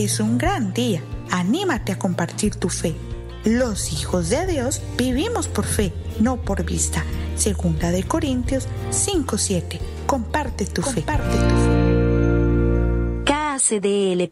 es un gran día. Anímate a compartir tu fe. Los hijos de Dios vivimos por fe, no por vista. 2 Corintios 5:7. Comparte tu fe. KCDL